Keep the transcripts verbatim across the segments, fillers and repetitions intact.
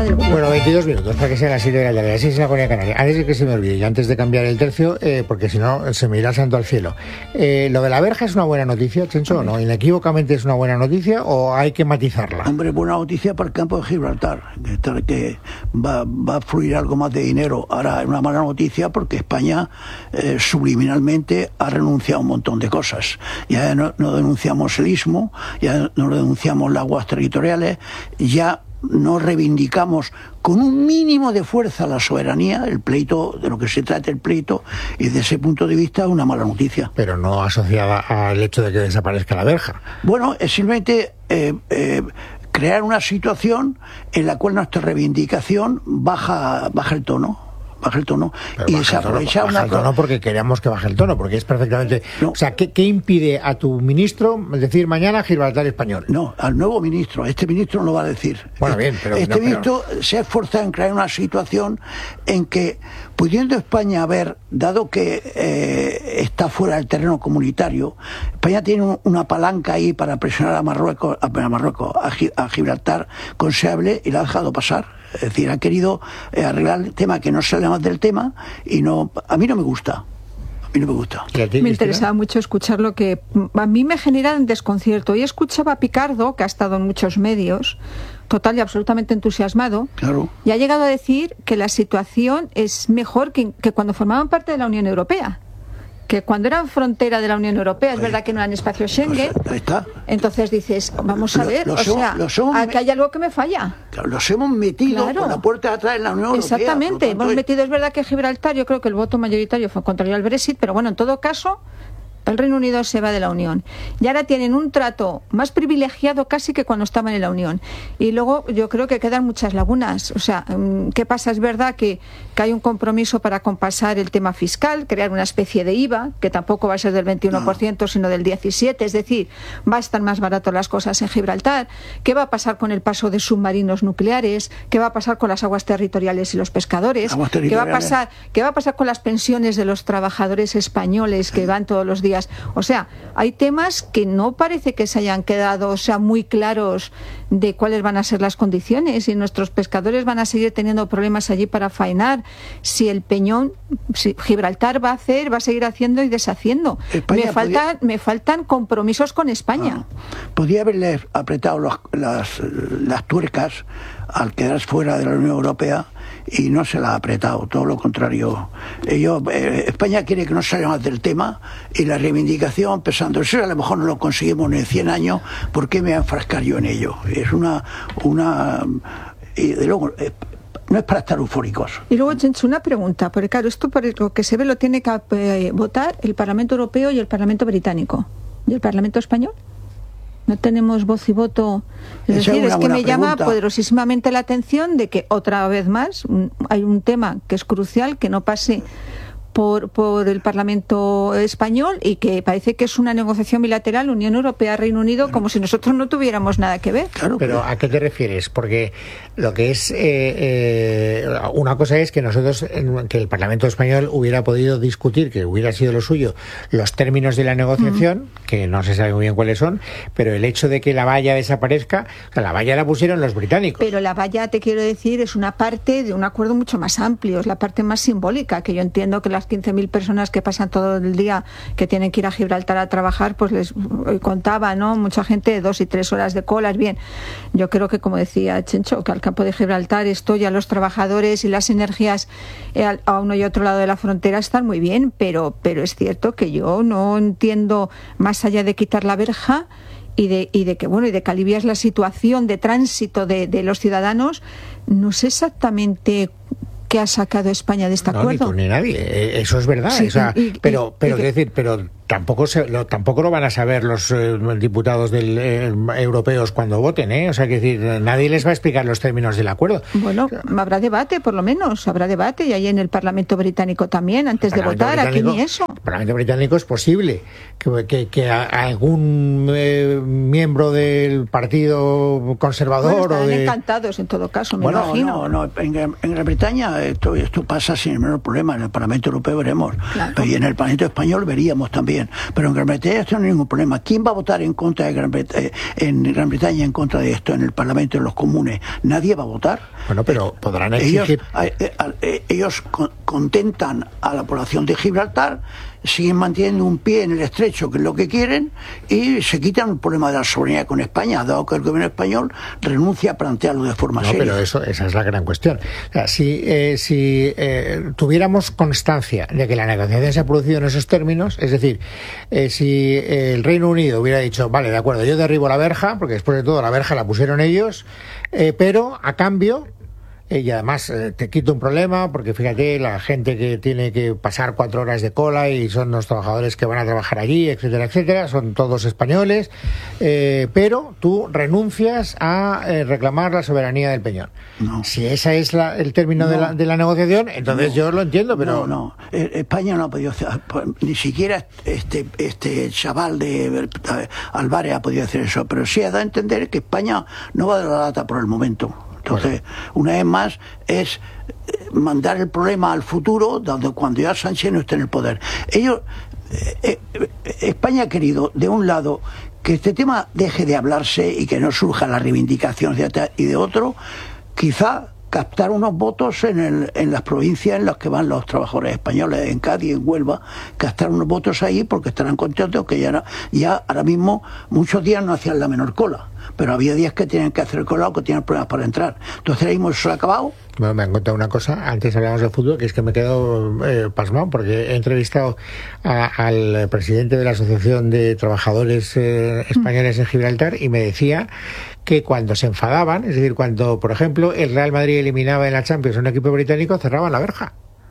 del gobierno. Bueno, veintidós minutos para que sean las siete de la tarde, las seis en la Comunidad Canaria. Antes de que se me olvide y antes de cambiar el tercio, eh, porque si no se me irá el santo al cielo. Eh, ¿Lo de la verja es una buena noticia, Chencho, o no? ¿Inequívocamente es una buena noticia o hay que matizarla? Hombre, buena noticia para el campo de Gibraltar, que, que va, va a fluir algo más de dinero. Ahora es una mala noticia porque España eh, subliminalmente ha renunciado a un montón de cosas. Ya no, no denunciamos el istmo, ya no denunciamos las aguas territoriales, ya no reivindicamos con un mínimo de fuerza la soberanía, el pleito, de lo que se trata el pleito, y desde ese punto de vista es una mala noticia. Pero no asociada al hecho de que desaparezca la verja. Bueno, es simplemente eh, eh, crear una situación en la cual nuestra reivindicación baja, baja el tono. baja el tono Pero y se aprovecha baja una el tono porque queremos que baje el tono, porque es perfectamente... No. O sea, ¿qué, ¿qué impide a tu ministro decir mañana Gibraltar español? No, al nuevo ministro, a este ministro no lo va a decir. Bueno, bien, pero... Este no, pero... ministro se ha esforzado en crear una situación en que, pudiendo España haber, dado que eh, está fuera del terreno comunitario, España tiene un, una palanca ahí para presionar a Marruecos, a, a Marruecos, a, a Gibraltar, considerable, y la ha dejado pasar. Es decir, ha querido eh, arreglar el tema que no sale más del tema y no, a mí no me gusta. A mí no me gusta. Me interesaba mucho escuchar lo que a mí me genera desconcierto. Y escuchaba a Picardo, que ha estado en muchos medios, total y absolutamente entusiasmado, claro. Y ha llegado a decir que la situación es mejor que, que cuando formaban parte de la Unión Europea. Que cuando eran frontera de la Unión Europea, es Ahí. verdad que no eran espacio Schengen, Pues, ahí está. Entonces dices, vamos a Lo- ver, los o hemos- sea, los hemos aquí me- hay algo que me falla. Claro, los hemos metido Claro. por la puerta de atrás en la Unión Europea. Exactamente, por lo tanto, hemos es- metido, es verdad que Gibraltar, yo creo que el voto mayoritario fue contrario al Brexit, pero bueno, en todo caso, el Reino Unido se va de la Unión. Y ahora tienen un trato más privilegiado casi que cuando estaban en la Unión. Y luego yo creo que quedan muchas lagunas. O sea, ¿qué pasa? Es verdad que, que hay un compromiso para compasar el tema fiscal, crear una especie de I V A, que tampoco va a ser del veintiuno por ciento, no. sino del diecisiete por ciento. Es decir, va a estar más barato las cosas en Gibraltar. ¿Qué va a pasar con el paso de submarinos nucleares? ¿Qué va a pasar con las aguas territoriales y los pescadores? Aguas ¿Qué va a pasar, qué va a pasar con las pensiones de los trabajadores españoles que van todos los días? O sea, hay temas que no parece que se hayan quedado, o sea, muy claros de cuáles van a ser las condiciones, y nuestros pescadores van a seguir teniendo problemas allí para faenar, si el Peñón, si Gibraltar va a hacer, va a seguir haciendo y deshaciendo. España Me faltan, podía... me faltan compromisos con España. Ah, podía haberle apretado los, las, las tuercas al quedar fuera de la Unión Europea y no se la ha apretado, todo lo contrario. Ellos, eh, España quiere que no salga más del tema y la reivindicación, pensando, eso a lo mejor no lo conseguimos ni en cien años, ¿por qué me voy a enfrascar yo en ello? Es una... una y de luego... Eh, no es para estar eufóricos. Y luego, Chencho, una pregunta, porque claro, esto por lo que se ve lo tiene que eh, votar el Parlamento Europeo y el Parlamento Británico. ¿Y el Parlamento Español? No tenemos voz y voto. Es Esa decir, es es, una que buena me llama pregunta. poderosísimamente la atención de que otra vez más un, hay un tema que es crucial, que no pase por, por el Parlamento español, y que parece que es una negociación bilateral Unión Europea-Reino Unido, bueno, como si nosotros no tuviéramos nada que ver. Claro, pero ¿a qué te refieres? Porque lo que es... Eh, eh, una cosa es que nosotros, que el Parlamento español hubiera podido discutir, que hubiera sido lo suyo, los términos de la negociación, mm. que no se sabe muy bien cuáles son, pero el hecho de que la valla desaparezca, o sea, la valla la pusieron los británicos. Pero la valla, te quiero decir, es una parte de un acuerdo mucho más amplio, es la parte más simbólica, que yo entiendo que las quince mil personas que pasan todo el día, que tienen que ir a Gibraltar a trabajar, pues les contaba, ¿no? Mucha gente, dos y tres horas de colas. Bien, yo creo que, como decía Chencho, que al campo de Gibraltar esto ya los trabajadores y las energías eh, a uno y otro lado de la frontera están muy bien, pero, pero es cierto que yo no entiendo, más allá de quitar la verja y de, y de que, bueno, y de que alivias la situación de tránsito de, de los ciudadanos, no sé exactamente qué ha sacado España de este no, acuerdo. Ni tú ni nadie, eso es verdad. Sí, o sea, y, pero, y, pero, y, quiero decir, pero tampoco se, lo, tampoco lo van a saber los eh, diputados del, eh, europeos cuando voten, ¿eh? O sea, que decir, nadie les va a explicar los términos del acuerdo. Bueno, habrá debate, por lo menos, habrá debate, y ahí en el Parlamento británico también, antes de votar, aquí ni eso. El Parlamento británico es posible que, que, que a, a algún eh, miembro del Partido Conservador... Bueno, estarán o de... encantados, en todo caso, me bueno, imagino. No, no, en, en Gran Bretaña esto, esto pasa sin el menor problema, en el Parlamento Europeo veremos, claro. Y en el Parlamento Español veríamos también. Pero en Gran Bretaña esto no hay ningún problema. ¿Quién va a votar en contra de Gran Bretaña, en Gran Bretaña en contra de esto en el Parlamento, en los comunes? Nadie va a votar. Bueno, pero podrán exigir... Ellos, ellos contentan a la población de Gibraltar, siguen manteniendo un pie en el estrecho, que es lo que quieren, y se quitan el problema de la soberanía con España, dado que el gobierno español renuncia a plantearlo de forma no, seria. Pero eso, esa es la gran cuestión. O sea, si eh, si eh, tuviéramos constancia de que la negociación se ha producido en esos términos, es decir, eh, si el Reino Unido hubiera dicho, vale, de acuerdo, yo derribo la verja, porque después de todo la verja la pusieron ellos, eh, pero a cambio... Y además eh, te quito un problema, porque fíjate, la gente que tiene que pasar cuatro horas de cola y son los trabajadores que van a trabajar allí, etcétera, etcétera, son todos españoles, eh, pero tú renuncias a eh, reclamar la soberanía del Peñón. No. Si ese es la, el término no. de, la, de la negociación, entonces no. yo lo entiendo, pero... No, no, España no ha podido hacer, ni siquiera este este chaval de Álvarez ha podido hacer eso, pero sí ha dado a entender que España no va a dar la lata por el momento. Entonces, una vez más, es mandar el problema al futuro, dando cuando ya Sánchez no esté en el poder. Ellos, eh, eh, España ha querido, de un lado, que este tema deje de hablarse y que no surjan las reivindicaciones de, y de otro, quizá captar unos votos en, el, en las provincias en las que van los trabajadores españoles, en Cádiz, en Huelva, captar unos votos ahí porque estarán contentos que ya, ya ahora mismo muchos días no hacían la menor cola, pero había días que tenían que hacer cola o que tenían problemas para entrar. Entonces ahora mismo eso se ha acabado. Bueno, me han contado una cosa, antes hablábamos de fútbol, que es que me he quedado eh, pasmado, porque he entrevistado a, al presidente de la Asociación de Trabajadores eh, Españoles en Gibraltar y me decía que cuando se enfadaban, es decir, cuando, por ejemplo, el Real Madrid eliminaba en la Champions a un equipo británico, cerraban la verja.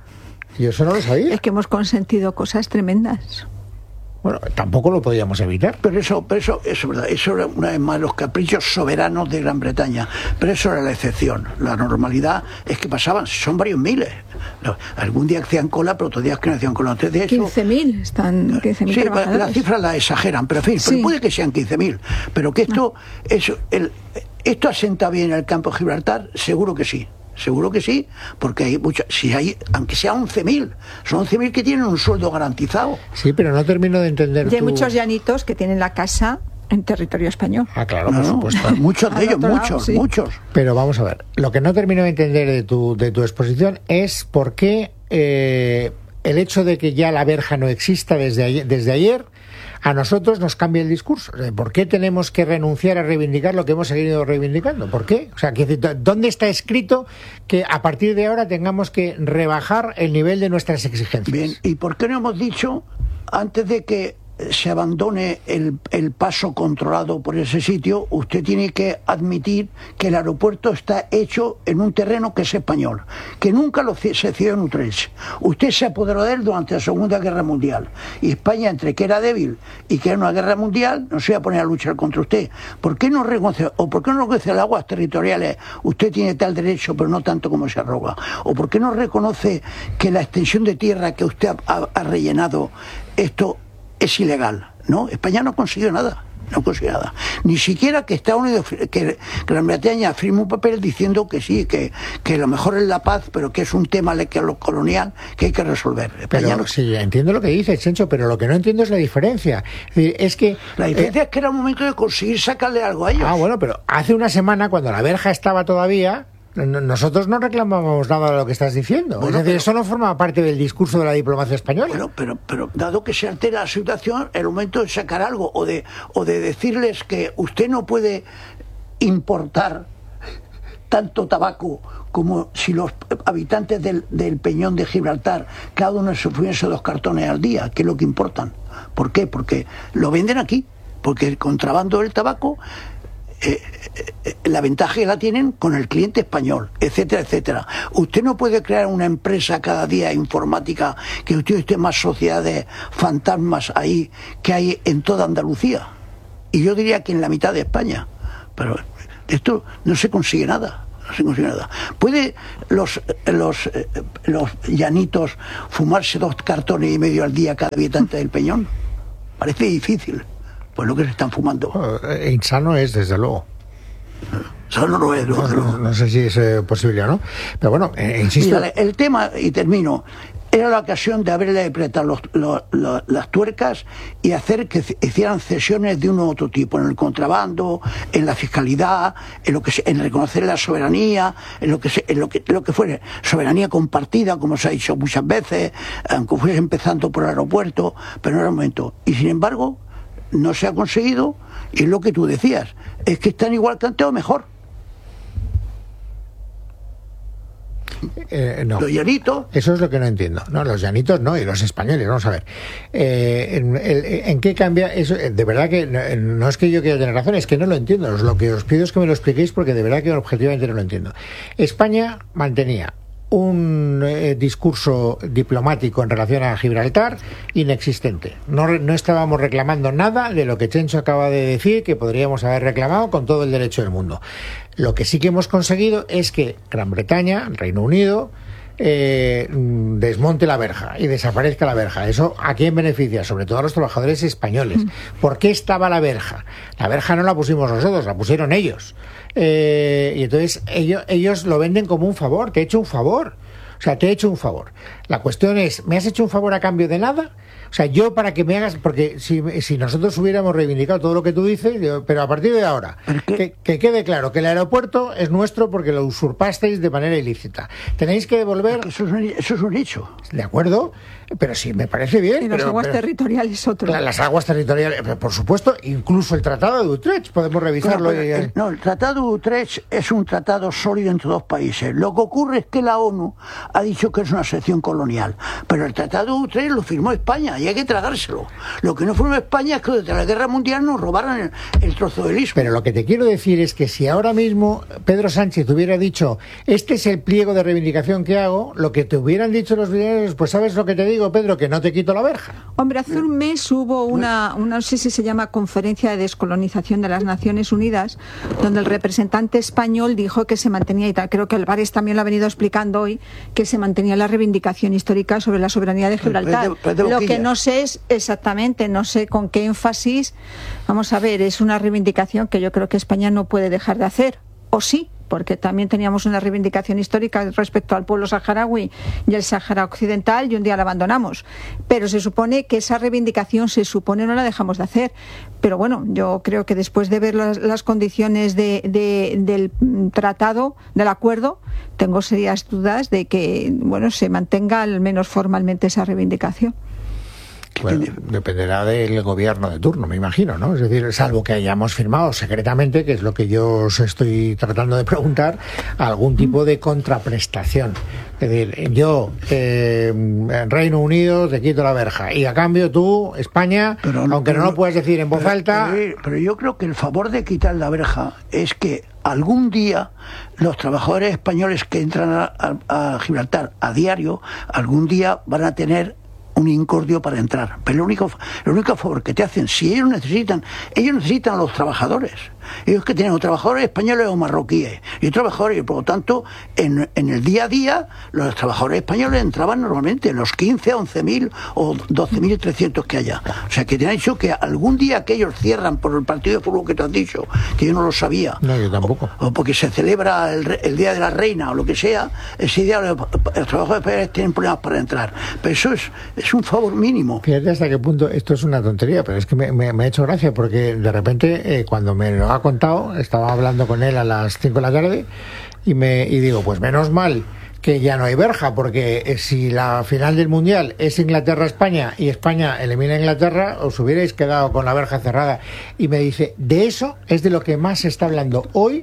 Y eso no lo sabía. Es que hemos consentido cosas tremendas. Bueno, tampoco lo podíamos evitar. Pero eso, pero eso, eso es verdad, eso era una vez más los caprichos soberanos de Gran Bretaña. Pero eso era la excepción. La normalidad es que pasaban, son varios miles. No, algún día hacían cola, pero otros días que no hacían cola. Entonces, de eso, quince mil, están quince mil sí, trabajadores. las cifras las exageran, pero en fin, sí. pero puede que sean quince mil. Pero que esto, no. eso, el, esto asenta bien el campo de Gibraltar, seguro que sí. Seguro que sí, porque hay muchas, si hay, aunque sea once mil, son once mil que tienen un sueldo garantizado. Sí, pero no termino de entender. Y hay tu... muchos llanitos que tienen la casa en territorio español. Ah, claro, no, por no, supuesto. Muchos de ellos, lado, muchos, sí. muchos. Pero vamos a ver, lo que no termino de entender de tu, de tu exposición es por qué eh, el hecho de que ya la verja no exista desde ayer, desde ayer a nosotros nos cambia el discurso. ¿Por qué tenemos que renunciar a reivindicar lo que hemos seguido reivindicando? ¿Por qué? O sea, ¿dónde está escrito que a partir de ahora tengamos que rebajar el nivel de nuestras exigencias? Bien, ¿y por qué no hemos dicho, antes de que se abandone el, el paso controlado por ese sitio, usted tiene que admitir que el aeropuerto está hecho en un terreno que es español, que nunca lo se cedió en Utrecht? Usted se apoderó de él durante la Segunda Guerra Mundial, y España, entre que era débil y que era una guerra mundial, no se iba a poner a luchar contra usted. ¿Por qué no reconoce, o por qué no reconoce las aguas territoriales? Usted tiene tal derecho, pero no tanto como se arroga. ¿O por qué no reconoce que la extensión de tierra que usted ha, ha rellenado, esto es ilegal? No, España no consiguió nada, no consiguió nada. Ni siquiera que Estados Unidos, que Gran Bretaña firme un papel diciendo que sí, que, que lo mejor es la paz, pero que es un tema colonial que hay que resolver. España pero no... sí, entiendo lo que dices, Chencho, pero lo que no entiendo es la diferencia. Es, decir, es que la diferencia eh... es que era un momento de conseguir sacarle algo a ellos. Ah, bueno, pero hace una semana, cuando la verja estaba todavía, nosotros no reclamábamos nada de lo que estás diciendo. Bueno, es decir, pero, eso no forma parte del discurso de la diplomacia española. Bueno, pero, pero dado que se altera la situación, el momento de sacar algo o de, o de decirles que usted no puede importar tanto tabaco como si los habitantes del, del Peñón de Gibraltar, cada uno se fuese dos cartones al día, que es lo que importan. ¿Por qué? Porque lo venden aquí, porque el contrabando del tabaco... Eh, eh, la ventaja que la tienen con el cliente español, etcétera, etcétera. Usted no puede crear una empresa cada día informática que usted esté más sociedades fantasmas ahí que hay en toda Andalucía. Y yo diría que en la mitad de España. Pero esto no se consigue nada. No se consigue nada. ¿Puede los, los, los llanitos fumarse dos cartones y medio al día cada habitante del Peñón? Parece difícil. Pues lo que se están fumando. Uh, insano es, desde luego. Sano no es, no, no, no sé si es eh, posible o no. Pero bueno, eh, insisto. Mira, el tema, y termino, era la ocasión de haberle apretado los, los, los, las tuercas y hacer que hicieran cesiones de uno u otro tipo, en el contrabando, en la fiscalidad, en lo que se, en reconocer la soberanía, en lo que se, en lo que, lo que fuere, soberanía compartida, como se ha dicho muchas veces, aunque fuese empezando por el aeropuerto, pero no era el momento. Y sin embargo, no se ha conseguido, y es lo que tú decías, es que están igual que antes o mejor. Eh, no. Los llanitos. Eso es lo que no entiendo. No, los llanitos no, y los españoles, vamos a ver. Eh, en, en, ¿En qué cambia eso? De verdad que no, no es que yo quiera tener razón, es que no lo entiendo. Lo que os pido es que me lo expliquéis porque de verdad que objetivamente no lo entiendo. España mantenía un eh, discurso diplomático en relación a Gibraltar inexistente. No, no estábamos reclamando nada de lo que Chencho acaba de decir que podríamos haber reclamado con todo el derecho del mundo. Lo que sí que hemos conseguido es que Gran Bretaña, Reino Unido, eh, desmonte la verja y desaparezca la verja. ¿Eso a quién beneficia? Sobre todo a los trabajadores españoles. ¿Por qué estaba la verja? La verja no la pusimos nosotros, la pusieron ellos. Eh, y entonces ellos, ellos lo venden como un favor. Te he hecho un favor. O sea, te he hecho un favor. La cuestión es, ¿me has hecho un favor a cambio de nada? O sea, yo para que me hagas... Porque si, si nosotros hubiéramos reivindicado todo lo que tú dices, yo, pero a partir de ahora, que, que quede claro que el aeropuerto es nuestro porque lo usurpasteis de manera ilícita. Tenéis que devolver... Eso es un, eso es un hecho. De acuerdo, pero sí, me parece bien. Y las pero, aguas pero, territoriales otro. La, las aguas territoriales, por supuesto, incluso el Tratado de Utrecht, podemos revisarlo. Bueno, y, el, no, el Tratado de Utrecht es un tratado sólido entre dos países. Lo que ocurre es que la ONU ha dicho que es una sección colonial, pero el Tratado de Utrecht lo firmó España y hay que tragárselo. Lo que no firmó España es que desde la Guerra Mundial nos robaran el, el trozo del istmo. Pero lo que te quiero decir es que si ahora mismo Pedro Sánchez hubiera dicho, este es el pliego de reivindicación que hago, lo que te hubieran dicho los británicos, pues sabes lo que te digo, Pedro, que no te quito la verja. Hombre, hace un mes hubo una, una, no sé si se llama Conferencia de Descolonización de las Naciones Unidas, donde el representante español dijo que se mantenía, y tal, creo que Álvarez también lo ha venido explicando hoy, que se mantenía la reivindicación histórica sobre la soberanía de Gibraltar. Pues de, pues de lo que no sé es exactamente, no sé con qué énfasis. Vamos a ver, es una reivindicación que yo creo que España no puede dejar de hacer, o sí, porque también teníamos una reivindicación histórica respecto al pueblo saharaui y el Sáhara Occidental y un día la abandonamos. Pero se supone que esa reivindicación se supone no la dejamos de hacer. Pero bueno, yo creo que después de ver las, las condiciones de, de, del tratado, del acuerdo, tengo serias dudas de que bueno se mantenga al menos formalmente esa reivindicación. Bueno, dependerá del gobierno de turno, me imagino, ¿no? Es decir, salvo que hayamos firmado secretamente, que es lo que yo os estoy tratando de preguntar, algún tipo de contraprestación. Es decir, yo, eh, en Reino Unido, te quito la verja, y a cambio tú, España, pero no, aunque no lo puedas decir en voz pero, alta... Pero, pero yo creo que el favor de quitar la verja es que algún día los trabajadores españoles que entran a, a, a Gibraltar a diario, algún día van a tener un incordio para entrar. Pero el único, el único favor que te hacen, si ellos necesitan, ellos necesitan a los trabajadores. Ellos que tienen o trabajadores españoles o marroquíes y trabajadores, y por lo tanto, en, en el día a día, los trabajadores españoles entraban normalmente en los quince, once mil o doce mil trescientos que haya. O sea, que te han dicho que algún día que ellos cierran por el partido de fútbol que te has dicho, que yo no lo sabía. No, yo tampoco. O, o porque se celebra el, el Día de la Reina o lo que sea, ese día los, los trabajadores españoles tienen problemas para entrar. Pero eso es, es un favor mínimo. Fíjate hasta qué punto esto es una tontería, pero es que me, me, me ha hecho gracia porque de repente, eh, cuando me lo ha contado, estaba hablando con él a las cinco de la tarde y me y digo, pues menos mal que ya no hay verja, porque si la final del Mundial es Inglaterra-España y España elimina a Inglaterra, os hubierais quedado con la verja cerrada. Y me dice, de eso es de lo que más se está hablando hoy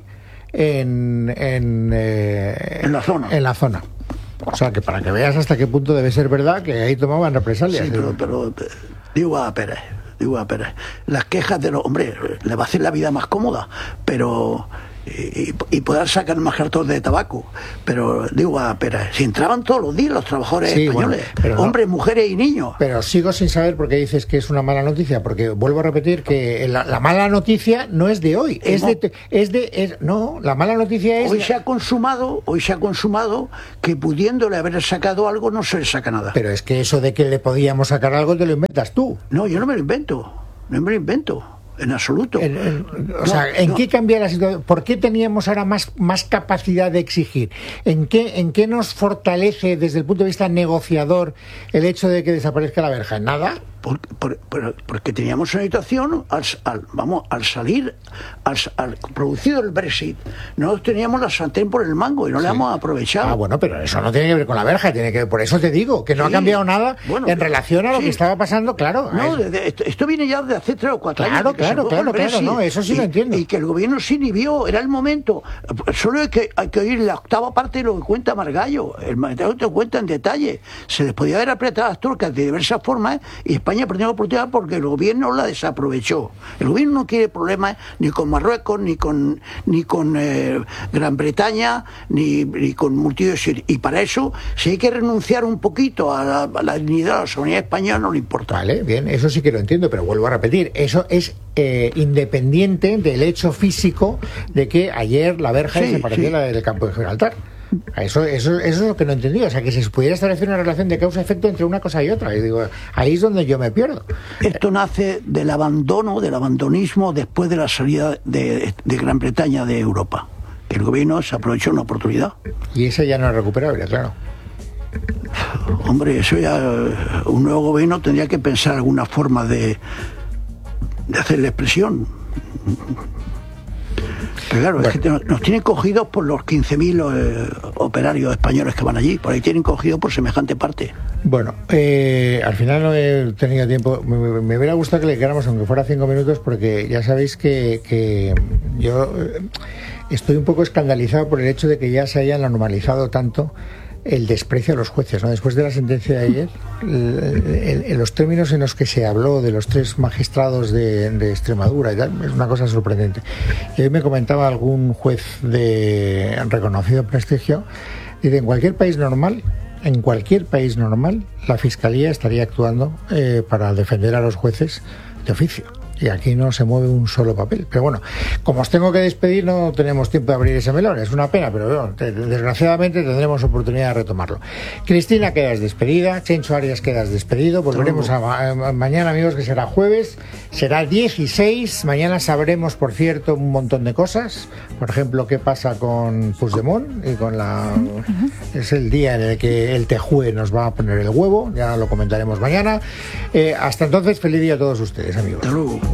en, en, eh, en la zona. En la zona. O sea, que para que veas hasta qué punto debe ser verdad que ahí tomaban represalias. Sí, pero, pero digo a Pérez, digo a Pérez, las quejas de los hombres le va a hacer la vida más cómoda, pero y, y poder sacar más cartón de tabaco, pero digo a Pérez, si entraban todos los días los trabajadores sí, españoles, bueno, hombres, no, mujeres y niños. Pero sigo sin saber por qué dices que es una mala noticia, porque vuelvo a repetir que la, la mala noticia no es de hoy, es no. de es de es, no, la mala noticia es hoy se ha consumado, hoy se ha consumado que pudiéndole haber sacado algo no se le saca nada. Pero es que eso de que le podíamos sacar algo te lo inventas tú. No, yo no me lo invento, no me lo invento. en absoluto. En, en, o no, sea, ¿en no. qué cambia la situación? ¿Por qué teníamos ahora más, más capacidad de exigir? ¿En qué, ¿En qué nos fortalece desde el punto de vista negociador el hecho de que desaparezca la verja? ¿En nada? Por, por, por, porque teníamos una situación, al, al, vamos, al salir, al, al producido el Brexit, no teníamos la sartén por el mango y no sí. le hemos aprovechado. Ah, bueno, pero eso no tiene que ver con la verja, tiene que ver, por eso te digo, que no sí. ha cambiado nada bueno, en relación a lo sí. que estaba pasando, claro. No, de, de, esto, esto viene ya de hace tres o cuatro claro, años. Claro, claro, claro, claro, no, eso sí y, lo entiendo. Y que el gobierno se inhibió, era el momento. Solo hay que, hay que oír la octava parte de lo que cuenta Margallo, el Margallo te cuenta en detalle. Se les podía haber apretado a las turcas de diversas formas y España perdió la oportunidad porque el gobierno la desaprovechó. El gobierno no quiere problemas ni con Marruecos, ni con ni con eh, Gran Bretaña, ni, ni con multitudes. Y para eso, si hay que renunciar un poquito a la, a la dignidad de la soberanía española, no le importa. Vale, bien, eso sí que lo entiendo, pero vuelvo a repetir, eso es eh, independiente del hecho físico de que ayer la verja sí, desapareció sí. del campo de Gibraltar. Eso, eso, eso es lo que no he entendido. O sea, que si se pudiera establecer una relación de causa-efecto entre una cosa y otra. Y digo, ahí es donde yo me pierdo. Esto nace del abandono, del abandonismo después de la salida de, de Gran Bretaña de Europa. Que el gobierno se aprovechó una oportunidad. Y esa ya no es recuperable, claro. Hombre, eso ya... Un nuevo gobierno tendría que pensar alguna forma de, de hacer la expresión. Pero claro, bueno. es que nos tienen cogidos por los quince mil eh, operarios españoles que van allí, por ahí tienen cogidos por semejante parte. Bueno, eh, al final no he tenido tiempo, me, me hubiera gustado que le quedáramos aunque fuera cinco minutos, porque ya sabéis que, que yo estoy un poco escandalizado por el hecho de que ya se haya normalizado tanto el desprecio a los jueces, ¿no? Después de la sentencia de ayer, en los términos en los que se habló de los tres magistrados de, de Extremadura y tal, es una cosa sorprendente. Y hoy me comentaba algún juez de reconocido prestigio, dice, en cualquier país normal, en cualquier país normal, la Fiscalía estaría actuando eh, para defender a los jueces de oficio. Y aquí no se mueve un solo papel. Pero bueno, como os tengo que despedir, no tenemos tiempo de abrir ese melón. Es una pena, pero bueno, desgraciadamente tendremos oportunidad de retomarlo. Cristina, quedas despedida. Chencho Arias, quedas despedido. Volveremos a, a, mañana, amigos, que será jueves. Será dieciséis. Mañana sabremos, por cierto, un montón de cosas. Por ejemplo, qué pasa con Puigdemont y con la... Uh-huh. Es el día en el que el Tejue nos va a poner el huevo. Ya lo comentaremos mañana. Eh, hasta entonces, feliz día a todos ustedes, amigos. Hasta luego.